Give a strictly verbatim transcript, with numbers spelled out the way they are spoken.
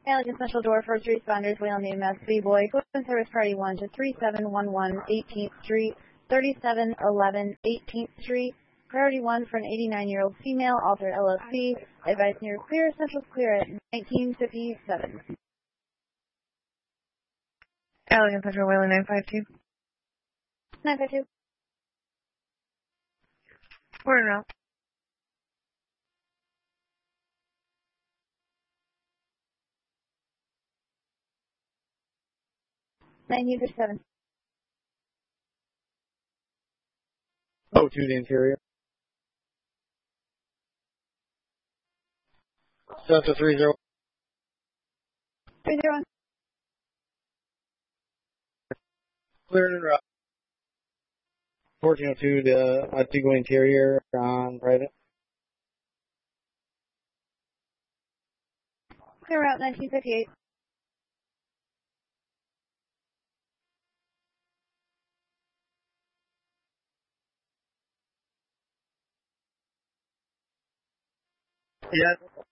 Allegan Central Door, first responders, Whale name S B Boy, Equipment Service Party one to three seven one one eighteenth Street, thirty-seven eleven eighteenth Street. Priority one for an eighty-nine-year-old female, altered L L C. Advice near clear, Central's clear at nineteen fifty-seven. Allegan Central, Whale nine five two. nine five two. We're en route. nineteen fifty-seven. Oh, to the interior. Delta three zero. three zero one. Cleared en route. fourteen oh two to Antigua Interior on private. Clear route nineteen fifty-eight. Yeah.